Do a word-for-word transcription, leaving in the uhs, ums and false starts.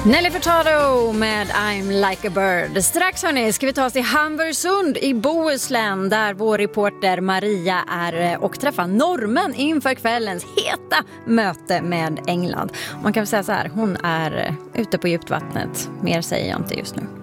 Nelly Furtado med I'm like a bird. Strax hörni ska vi ta oss till Hamburgsund i Bohuslän där vår reporter Maria är och träffar normen inför kvällens heta möte med England. Man kan väl säga så här, hon är ute på djupt vattnet. Mer säger jag inte just nu.